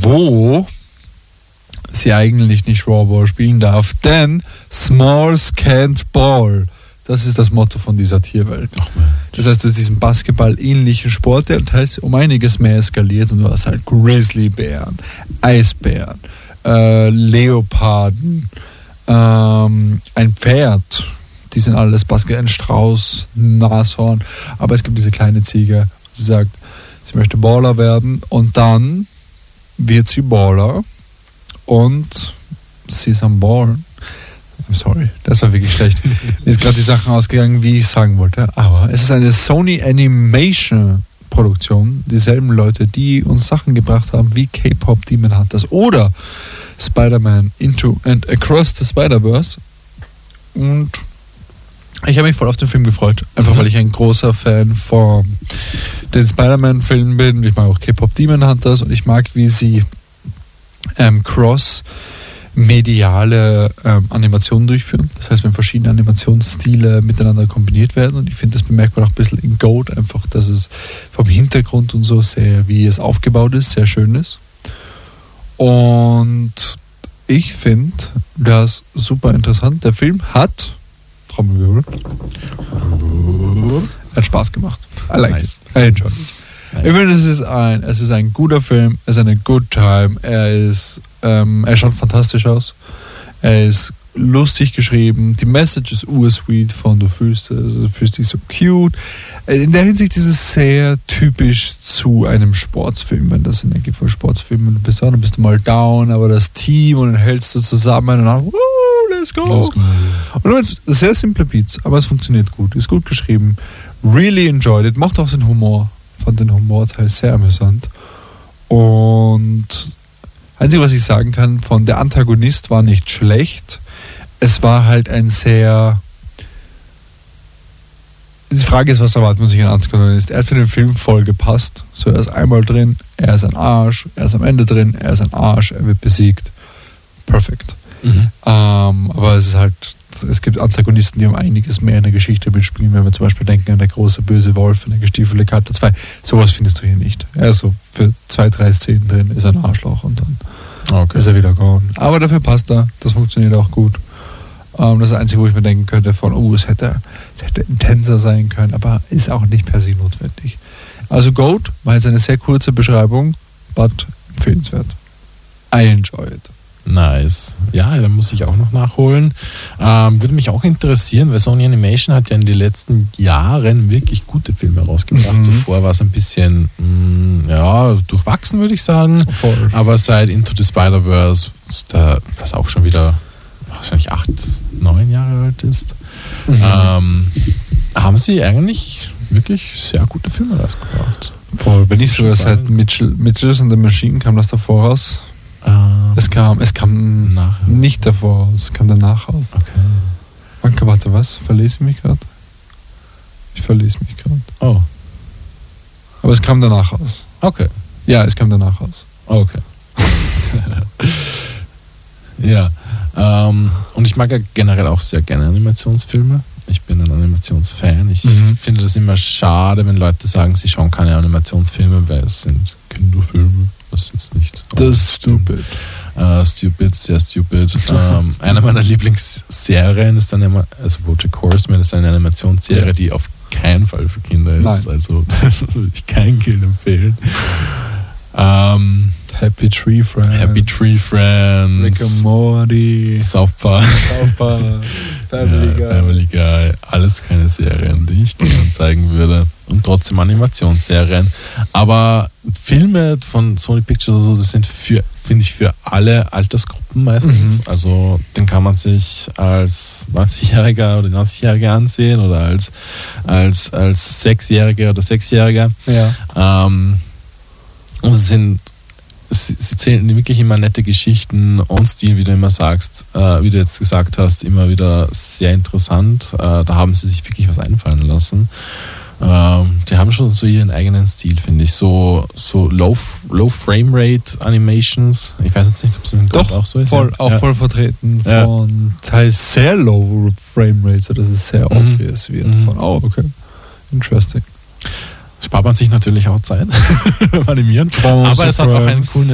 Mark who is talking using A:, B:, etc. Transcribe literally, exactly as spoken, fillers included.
A: wo sie eigentlich nicht Raw Ball spielen darf, denn Smalls can't ball. Das ist das Motto von dieser Tierwelt. Das heißt, du hast diesen Basketball-ähnlichen Sport, der teils um einiges mehr eskaliert und du hast halt Grizzlybären, Eisbären, äh, Leoparden, ähm, ein Pferd, die sind alles Basketball, ein Strauß, ein Nashorn, aber es gibt diese kleine Ziege, sie sagt, sie möchte Baller werden und dann wird sie Baller und sie ist am Ballen. I'm sorry, das war wirklich schlecht. Mir ist gerade die Sachen ausgegangen, wie ich sagen wollte. Aber es ist eine Sony Animation Produktion. Dieselben Leute, die uns Sachen gebracht haben wie K-Pop Demon Hunters oder Spider-Man Into and Across the Spider-Verse. Und ich habe mich voll auf den Film gefreut. Einfach mhm. weil ich ein großer Fan von den Spider-Man-Filmen bin. Ich mag auch K-Pop Demon Hunters und ich mag, wie sie ähm, Cross mediale ähm, Animationen durchführen. Das heißt, wenn verschiedene Animationsstile miteinander kombiniert werden und ich finde, das bemerkt man auch ein bisschen in Goat, einfach, dass es vom Hintergrund und so sehr, wie es aufgebaut ist, sehr schön ist. Und ich finde das super interessant. Der Film hat Trommelwirbel hat Spaß gemacht. I liked nice. it. I enjoyed it. Nice. Ich finde, es ist ein, es ist ein guter Film, es ist eine good time, er ist Ähm, er schaut fantastisch aus. Er ist lustig geschrieben. Die Message ist ursweet von du fühlst es, du fühlst dich so cute. In der Hinsicht ist es sehr typisch zu einem Sportsfilm, wenn das Energie von Sportsfilmen bist. Dann bist du mal down, aber das Team und dann hältst du zusammen und dann, woo, let's go. Let's go. Und dann sehr simple Beats, aber es funktioniert gut. Ist gut geschrieben. Really enjoyed it. Macht auch den Humor. Fand den Humorteil sehr amüsant. Und Einzige, was ich sagen kann, von der Antagonist war nicht schlecht. Es war halt ein sehr... Die Frage ist, was erwartet man sich an Antagonist? Er hat für den Film voll gepasst. So, er ist einmal drin, er ist ein Arsch, er ist am Ende drin, er ist ein Arsch, er wird besiegt. Perfekt. Mhm. Ähm, aber es ist halt... Es gibt Antagonisten, die um einiges mehr in der Geschichte mitspielen, wenn wir zum Beispiel denken an der große böse Wolf in der gestiefelte Karte zwei. Sowas findest du hier nicht. Er ist so für zwei, drei Szenen drin, ist ein Arschloch und dann okay. ist er wieder gone. Aber dafür passt er, das funktioniert auch gut. Ähm, das ist das Einzige, wo ich mir denken könnte von, oh, es hätte, es hätte intenser sein können, aber ist auch nicht per se notwendig. Also Goat war jetzt eine sehr kurze Beschreibung, but empfehlenswert. I enjoy it.
B: Nice. Ja, da muss ich auch noch nachholen. Ähm, würde mich auch interessieren, weil Sony Animation hat ja in den letzten Jahren wirklich gute Filme rausgebracht. Mhm. Zuvor war es ein bisschen mh, ja, durchwachsen, würde ich sagen. Voll. Aber seit Into the Spider-Verse, da, was auch schon wieder wahrscheinlich acht, neun Jahre alt ist, mhm. ähm, haben sie eigentlich wirklich sehr gute Filme rausgebracht.
A: Voll. Wenn nicht sogar seit Mitchell, Mitchell and the Machine kam das davor raus. Es kam, es kam nachher. Nicht davor raus, es kam danach raus.
B: Okay.
A: Warte, warte, was? Verlese ich mich gerade? Ich verlese mich gerade.
B: Oh.
A: Aber es kam danach raus.
B: Okay.
A: Ja, es kam danach raus.
B: Okay. Ja. Ähm, und ich mag ja generell auch sehr gerne Animationsfilme. Ich bin ein Animationsfan. Ich mhm. finde das immer schade, wenn Leute sagen, sie schauen keine Animationsfilme, weil es sind Kinderfilme. Das ist jetzt nicht.
A: Das ist stupid.
B: Uh, stupid, sehr stupid. um, eine meiner Lieblingsserien ist eine, also BoJack Horseman ist eine Animationsserie, ja. die auf keinen Fall für Kinder ist. Nein. Also würde ich kein Kind empfehlen. Um,
A: Happy Tree Friends.
B: Happy Tree Friends.
A: Rick and Morty.
B: South Park.
A: South Park. Family
B: ja,
A: Guy.
B: Family Guy. Alles keine Serien, die ich gerne zeigen würde. Und trotzdem Animationsserien. Aber Filme von Sony Pictures oder so, das sind für, finde ich, für alle Altersgruppen meistens. Mhm. Also den kann man sich als neunzigjähriger oder neunzigjähriger ansehen oder als, als, als Sechsjähriger oder Sechsjähriger.
A: Ja.
B: Ähm, und es sind Sie, sie zählen wirklich immer nette Geschichten und Stil, wie du immer sagst, äh, wie du jetzt gesagt hast, immer wieder sehr interessant. Äh, da haben sie sich wirklich was einfallen lassen. Ähm, die haben schon so ihren eigenen Stil, finde ich. So, so Low, Low Frame Rate Animations. Ich weiß jetzt nicht, ob es in
A: Doch,
B: auch so ist.
A: Voll, auch ja. voll vertreten ja. von teils sehr Low Frame Rate, sodass es sehr mhm. obvious wird.
B: Mhm.
A: Von, oh, okay. Interesting.
B: Spart man sich natürlich auch Zeit beim Animieren. Aber es hat auch einen coolen